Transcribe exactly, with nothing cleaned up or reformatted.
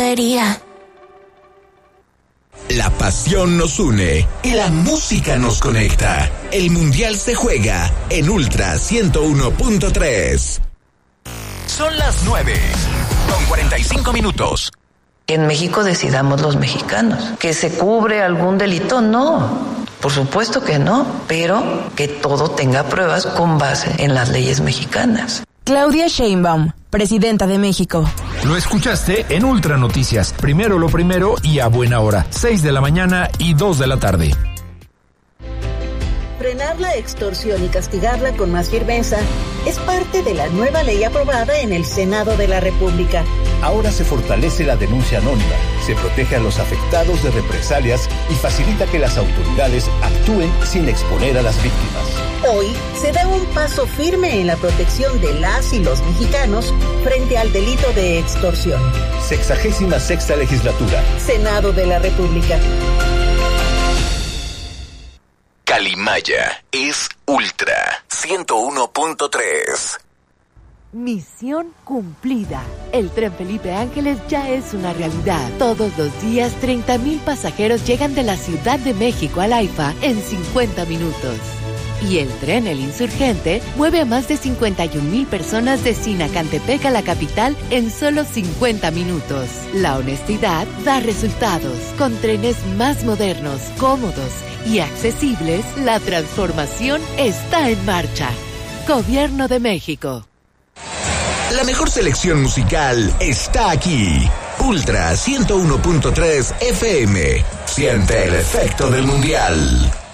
debería. La pasión nos une y la música nos conecta. El Mundial se juega en Ultra ciento uno punto tres. Son las nueve con cuarenta y cinco minutos. Que en México decidamos los mexicanos. ¿Que se cubre algún delito? No, por supuesto que no, pero que todo tenga pruebas con base en las leyes mexicanas. Claudia Sheinbaum, presidenta de México. Lo escuchaste en Ultra Noticias. Primero lo primero y a buena hora. seis de la mañana y dos de la tarde. Frenar la extorsión y castigarla con más firmeza es parte de la nueva ley aprobada en el Senado de la República. Ahora se fortalece la denuncia anónima, se protege a los afectados de represalias y facilita que las autoridades actúen sin exponer a las víctimas. Hoy se da un paso firme en la protección de las y los mexicanos frente al delito de extorsión. Sexagésima sexta legislatura. Senado de la República. Calimaya es Ultra ciento uno punto tres. Misión cumplida. El tren Felipe Ángeles ya es una realidad. Todos los días, treinta mil pasajeros llegan de la Ciudad de México al AIFA en cincuenta minutos. Y el tren El Insurgente mueve a más de cincuenta y un mil personas de Sinacantepec a la capital en solo cincuenta minutos. La honestidad da resultados. Con trenes más modernos, cómodos y accesibles, la transformación está en marcha. Gobierno de México. La mejor selección musical está aquí. Ultra ciento uno punto tres F M. Siente el efecto del Mundial.